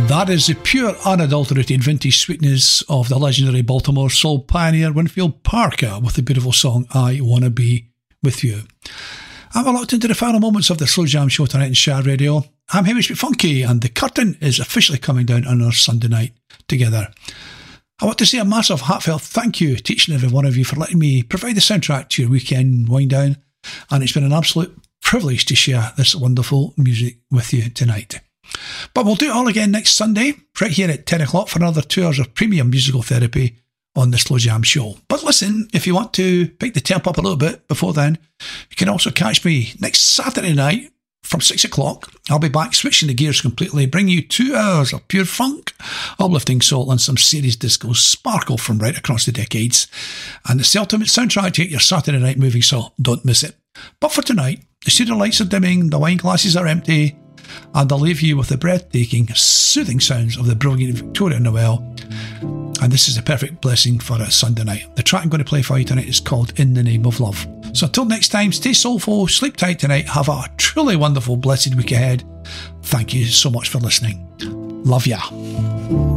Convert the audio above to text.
That is the pure, unadulterated vintage sweetness of the legendary Baltimore soul pioneer Winfield Parker with the beautiful song I Wanna Be With You. I'm locked into the final moments of the Slow Jam show tonight in Shard Radio. I'm Hamish McFunky, and the curtain is officially coming down on our Sunday night together. I want to say a massive heartfelt thank you to each and every one of you for letting me provide the soundtrack to your weekend wind down, and it's been an absolute privilege to share this wonderful music with you tonight. But we'll do it all again next Sunday, right here at 10 o'clock for another 2 hours of premium musical therapy on the Slow Jam show. But listen, if you want to pick the temp up a little bit before then, you can also catch me next Saturday night from 6 o'clock. I'll be back switching the gears completely, bringing you 2 hours of pure funk, uplifting soul and some serious disco sparkle from right across the decades. And it's the ultimate soundtrack to your Saturday night movie, so don't miss it. But for tonight, the studio lights are dimming, the wine glasses are empty, and I'll leave you with the breathtaking, soothing sounds of the brilliant Victoria Noel. And this is a perfect blessing for a Sunday night. The track I'm going to play for you tonight is called In the Name of Love. So until next time, stay soulful, sleep tight tonight, have a truly wonderful, blessed week ahead. Thank you so much for listening. Love ya.